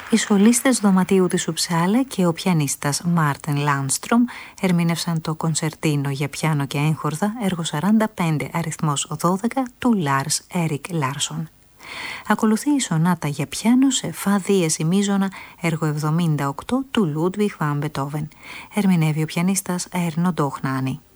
Οι σολίστες δωματίου της Ουψάλα και ο πιανίστας Μάρτεν Λάνστρομ ερμήνευσαν το κονσερτίνο για πιάνο και έγχορδα, έργο 45 αριθμός 12 του Λάρς Έρικ Λάρσον. Ακολουθεί η σονάτα για πιάνο σε φα δίεση μείζωνα, έργο 78 του Λούντβιχ βαν Μπετόβεν. Ερμηνεύει ο πιανίστας Έρνο Ντόχνάνη.